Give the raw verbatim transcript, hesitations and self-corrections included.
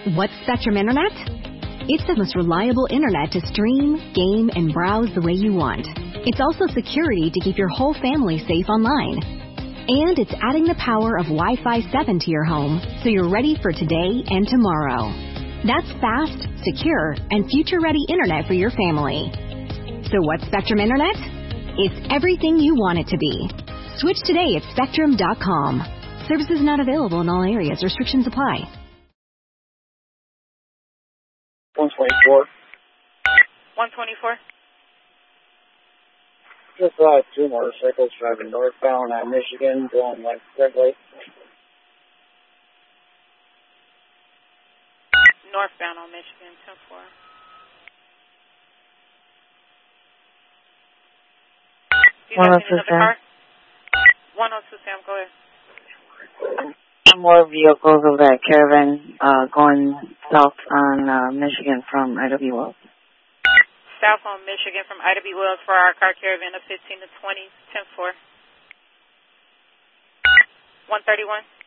What's Spectrum Internet? It's the most reliable internet to stream, game, and browse the way you want. It's also security to keep your whole family safe online. And it's adding the power of Wi-Fi seven to your home, so you're ready for today and tomorrow. That's fast, secure, and future-ready internet for your family. So what's Spectrum Internet? It's everything you want it to be. Switch today at Spectrum dot com. Services not available in all areas. Restrictions apply. one twenty-four. one twenty-four. Just uh, two motorcycles driving northbound on Michigan, going like Red Lake. Northbound on Michigan, ten four. Do you have another car? one oh two, Sam, go ahead. More vehicles of that caravan uh, going south on uh, Michigan from I W Wells. South on Michigan from I W Wells for our car caravan of fifteen to twenty, ten four. one thirty-one.